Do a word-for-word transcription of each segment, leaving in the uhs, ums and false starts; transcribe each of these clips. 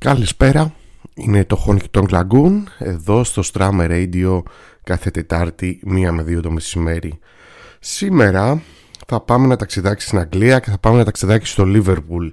Καλησπέρα, είναι το Honky Tonk Lagoon εδώ στο Strammer Radio κάθε Τετάρτη μία με δύο το μεσημέρι. Σήμερα θα πάμε να ταξιδάξει στην Αγγλία και θα πάμε να ταξιδάξει στο Liverpool.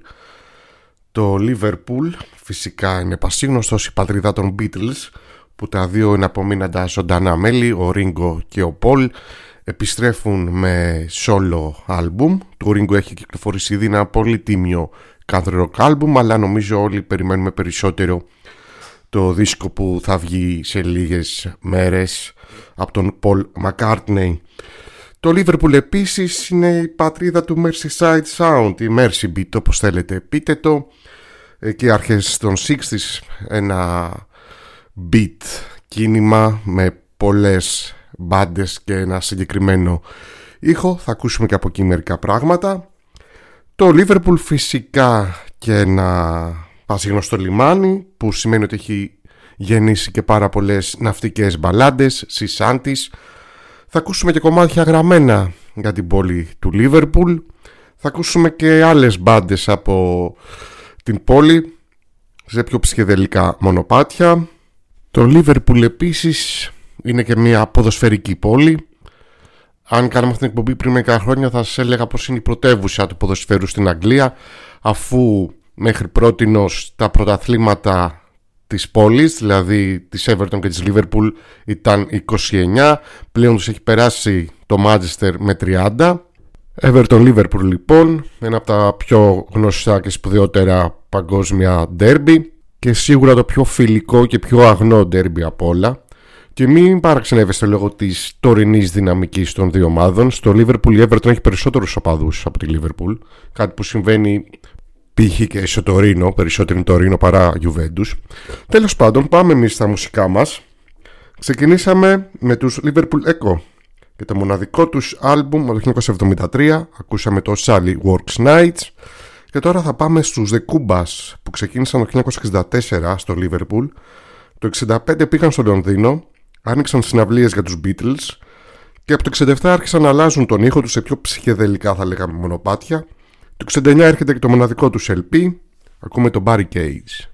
Το Liverpool φυσικά είναι πασίγνωστος, η πατρίδα των Beatles, που τα δύο είναι απομείναντα ζωντανά μέλη, ο Ringo και ο Paul, επιστρέφουν με solo album. Το Ringo έχει κυκλοφορήσει ήδη ένα πολύ τίμιο country rock album, αλλά νομίζω όλοι περιμένουμε περισσότερο το δίσκο που θα βγει σε λίγες μέρες από τον Paul McCartney. Το Liverpool επίσης είναι η πατρίδα του Merseyside Sound, η Mercy Beat όπως θέλετε πείτε το. Εκεί αρχές των εξήντα ένα beat κίνημα με πολλές μπάντες και ένα συγκεκριμένο ήχο. Θα ακούσουμε και από εκεί μερικά πράγματα. Το Liverpool φυσικά και ένα πασίγνωστο λιμάνι, που σημαίνει ότι έχει γεννήσει και πάρα πολλές ναυτικές μπαλάντες, σισάντης. Θα ακούσουμε και κομμάτια γραμμένα για την πόλη του Liverpool. Θα ακούσουμε και άλλες μπάντες από την πόλη σε πιο ψυχεδελικά μονοπάτια. Το Liverpool επίσης είναι και μια ποδοσφαιρική πόλη. Αν κάναμε αυτή την εκπομπή πριν μερικά χρόνια θα σας έλεγα πως είναι η πρωτεύουσα του ποδοσφαίρου στην Αγγλία, αφού μέχρι πρότινος τα πρωταθλήματα της πόλης, δηλαδή της Everton και της Liverpool, ήταν είκοσι εννιά. Πλέον τους έχει περάσει το Manchester με τριάντα. Everton Liverpool λοιπόν, ένα από τα πιο γνωστά και σπουδαιότερα παγκόσμια ντέρμπι και σίγουρα το πιο φιλικό και πιο αγνό ντέρμπι από όλα. Και μην παραξενεύεστε λόγω της τωρινής δυναμικής των δύο ομάδων. Στο Liverpool η Everton έχει περισσότερους οπαδούς από τη Liverpool, κάτι που συμβαίνει π.χ. και στο Τωρίνο, περισσότερο Τωρίνο παρά Juventus. Τέλος πάντων, πάμε εμείς στα μουσικά μας. Ξεκινήσαμε με τους Liverpool Echo και το μοναδικό τους άλμπουμ από το χίλια εννιακόσια εβδομήντα τρία. Ακούσαμε το Sally Works Nights. Και τώρα θα πάμε στους The Kubas, που ξεκίνησαν το χίλια εννιακόσια εξήντα τέσσερα στο Liverpool. Το εξήντα πέντε πήγαν στο Λονδίνο, άνοιξαν συναυλίες για τους Beatles και από το εξήντα επτά άρχισαν να αλλάζουν τον ήχο τους σε πιο ψυχεδελικά, θα λέγαμε, μονοπάτια. Το εξήντα εννιά έρχεται και το μοναδικό τους ελ πι. Ακούμε το Barricades.